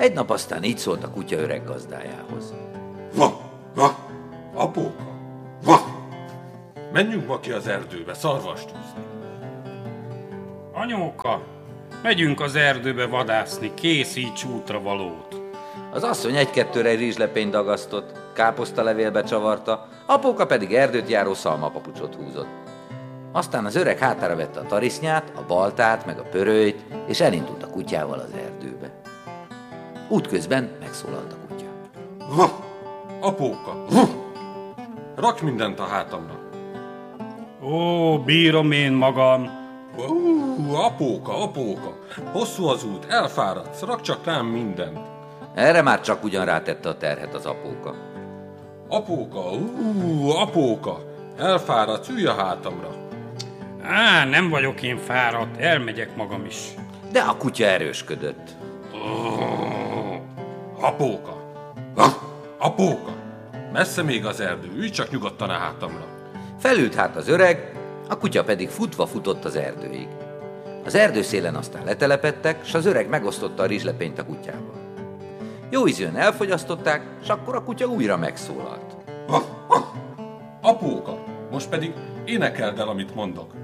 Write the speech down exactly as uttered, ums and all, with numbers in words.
Egy nap aztán így szólt a kutya öreg gazdájához. Va, va, apóka, va! Menjünk ma ki az erdőbe szarvast húzni. Anyóka, megyünk az erdőbe vadászni, készíts útra valót. Az asszony egy-kettőre egy rizslepényt dagasztott, káposztalevélbe csavarta, apóka pedig erdőt járó szalmapapucsot húzott. Aztán az öreg hátára vette a tarisznyát, a baltát, meg a pörőjt, és elindult a kutyával az erdőbe. Útközben megszólalt a kutya. Va, apóka, va! Rakj mindent a hátamra. Ó, bírom én magam. Ó, apóka, apóka, hosszú az út, elfáradsz, rak csak rám mindent. Erre már csak ugyan rátette a terhet az apóka. Apóka, ú, apóka, elfáradsz, ülj a hátamra. Á, nem vagyok én fáradt, elmegyek magam is. De a kutya erősködött. Apóka, ha, apóka, messze még az erdő, ülj csak nyugodtan a hátamra. Felült hát az öreg, a kutya pedig futva futott az erdőig. Az erdőszélen aztán letelepedtek, s az öreg megosztotta a rizslepényt a kutyával. Jó ízűen elfogyasztották, s akkor a kutya újra megszólalt. Ha, ha, apóka, most pedig énekeld el, amit mondok.